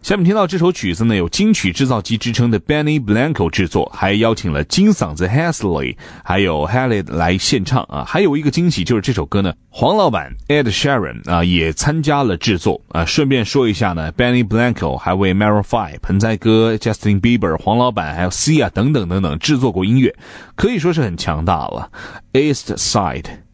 下面听到这首曲子呢，有金曲制造机之称的 Benny Blanco 制作，还邀请了金嗓子 Halsey 还有 Halid 来献唱啊。还有一个惊喜就是这首歌呢，黄老板 Ed Sheeran 啊也参加了制作啊。顺便说一下呢 ，Benny Blanco 还为 Maroon 5、盆栽哥、Justin Bieber、黄老板还有 Sia 等等制作过音乐，可以说是很强大了。East Side。